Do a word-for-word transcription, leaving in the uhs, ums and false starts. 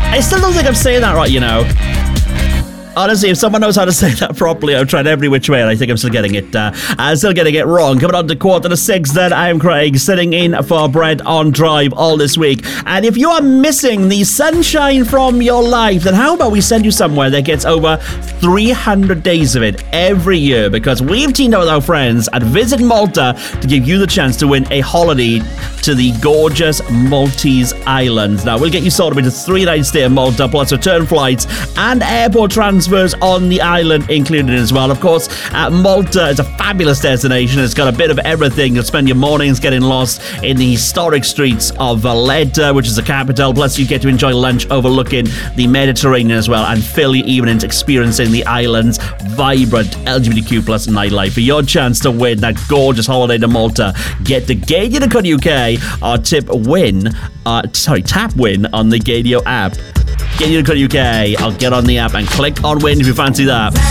I still don't think I'm saying that right, you know. Honestly, if someone knows how to say that properly, I've tried every which way, and I think I'm still getting it, uh, I'm still getting it wrong. Coming on to quarter to six, then I'm Craig, sitting in for Brett on Drive all this week. And if you are missing the sunshine from your life, then how about we send you somewhere that gets over three hundred days of it every year? Because we've teamed up with our friends at Visit Malta to give you the chance to win a holiday to the gorgeous Maltese Islands. Now, we'll get you sorted with a three-night stay in Malta, plus return flights and airport transfers on the island included as well. Of course, uh, Malta is a fabulous destination. It's got a bit of everything. You'll spend your mornings getting lost in the historic streets of Valletta, which is the capital. Plus, you get to enjoy lunch overlooking the Mediterranean as well, and fill your evenings experiencing the island's vibrant L G B T Q plus nightlife. For your chance to win that gorgeous holiday to Malta, get to gadio dot co dot U K or tip win, uh, sorry, tap win on the Gadio app. gadio dot co dot U K. I'll get on the app and click on win if you fancy that.